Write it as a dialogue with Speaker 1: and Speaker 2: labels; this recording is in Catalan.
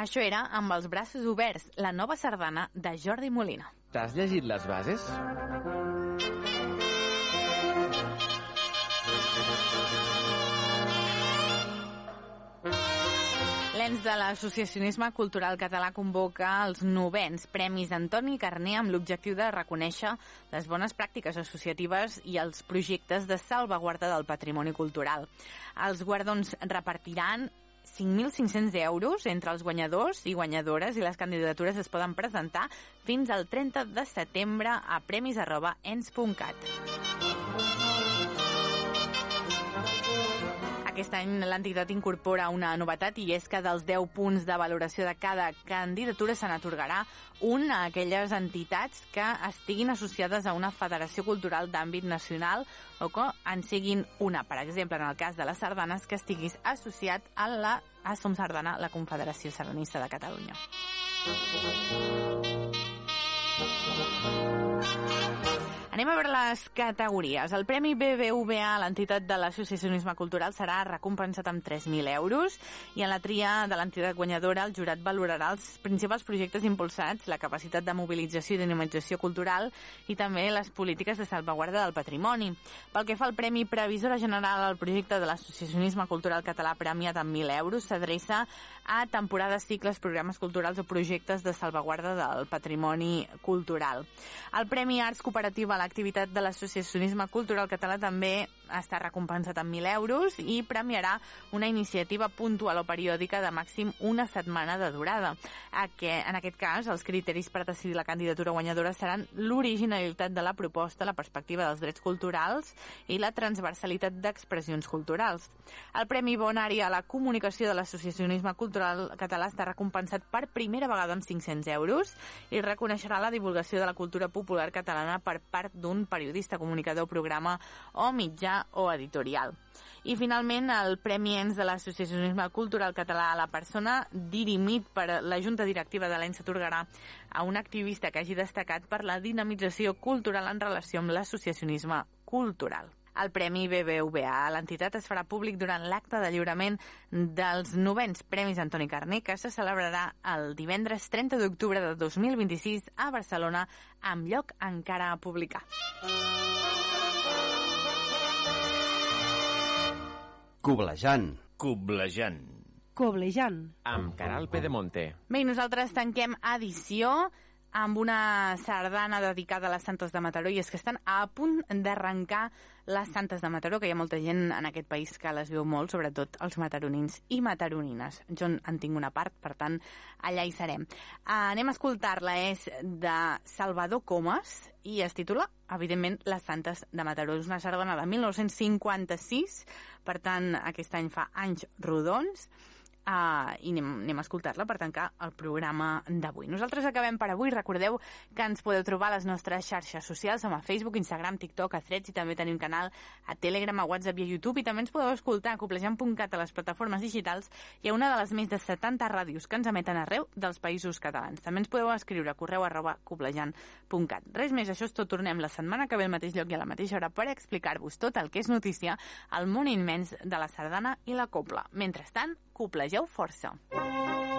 Speaker 1: Això era Amb els braços oberts, la nova sardana de Jordi Molina.
Speaker 2: T'has llegit les bases?
Speaker 1: L'ENS de l'Associacionisme Cultural Català convoca els 9ens Premis Antoni Carner amb l'objectiu de reconèixer les bones pràctiques associatives i els projectes de salvaguarda del patrimoni cultural. Els guardons repartiran 5.500 euros entre els guanyadors i guanyadores i les candidatures es poden presentar fins al 30 de setembre a premis@ens.cat. Aquest any l'entitat incorpora una novetat i és que dels 10 punts de valoració de cada candidatura se n'atorgarà un a aquelles entitats que estiguin associades a una federació cultural d'àmbit nacional o que en siguin una. Per exemple, en el cas de les sardanes, que estiguis associat a Som Sardana, la Confederació Sardanista de Catalunya. Anem a veure les categories. El Premi BBVA a l'entitat de l'associacionisme cultural serà recompensat amb 3.000 euros i en la tria de l'entitat guanyadora el jurat valorarà els principals projectes impulsats, la capacitat de mobilització i dinamització cultural i també les polítiques de salvaguarda del patrimoni. Pel que fa al Premi Previsora General, el projecte de l'associacionisme cultural català premiat amb 1.000 euros s'adreça a temporades, cicles, programes culturals o projectes de salvaguarda del patrimoni cultural. El Premi Arts Cooperativa a l'activitat de l'associacionisme cultural català també està recompensat amb 1.000 euros i premiarà una iniciativa puntual o periòdica de màxim una setmana de durada. En aquest cas, els criteris per decidir la candidatura guanyadora seran l'originalitat de la proposta, la perspectiva dels drets culturals i la transversalitat d'expressions culturals. El Premi Bonari a la comunicació de l'associacionisme cultural català està recompensat per primera vegada amb 500 euros i reconeixerà la divulgació de la cultura popular catalana per part d'un periodista, comunicador, programa o mitjà o editorial. I finalment el Premi ENS de l'Associacionisme Cultural Català a la persona dirimit per la Junta Directiva de l'ENS s'atorgarà a un activista que hagi destacat per la dinamització cultural en relació amb l'associacionisme cultural. El Premi BBVA a l'entitat es farà públic durant l'acte de lliurament dels 9ens Premis Antoni Carner, que se celebrarà el divendres 30 d'octubre de 2026 a Barcelona, amb lloc encara a publicar.
Speaker 3: Coblejant.
Speaker 2: Amb Caral Pedemonte.
Speaker 1: Bé, i nosaltres tanquem edició amb una sardana dedicada a les Santes de Mataró, i és que estan a punt d'arrencar les Santes de Mataró, que hi ha molta gent en aquest país que les viu molt, sobretot els mataronins i mataronines. Jo en tinc una part, per tant, allà hi serem. Anem a escoltar-la, és de Salvador Comas i es titula, evidentment, Les Santes de Mataró. És una sardana de 1956, per tant, aquest any fa anys rodons, i anem a escoltar-la per tancar el programa d'avui. Nosaltres acabem per avui. Recordeu que ens podeu trobar a les nostres xarxes socials, a Facebook, Instagram, TikTok, a Threads, i també tenim canal a Telegram, a WhatsApp i a YouTube, i també ens podeu escoltar a coblejant.cat a les plataformes digitals i a una de les més de 70 ràdios que ens emeten arreu dels països catalans. També ens podeu escriure a correu@coblejant.cat. Res més, això és tot. Tornem la setmana que ve al mateix lloc i a la mateixa hora per explicar-vos tot el que és notícia al món immens de la sardana i la cobla. Mentrestant, coblegeu força.